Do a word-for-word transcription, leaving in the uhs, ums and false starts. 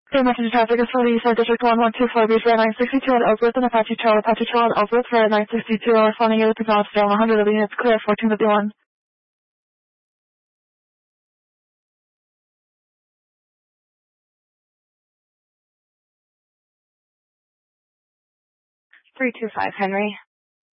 Hey, message traffic is for the East Side District one one two four, Beach Road nine sixty-two at Ellsworth and Apache Trail, Apache Trail at Ellsworth for nine sixty-two, responding you with the knowledge down one hundred of the units clear, fourteen fifty-one. three two five, Henry.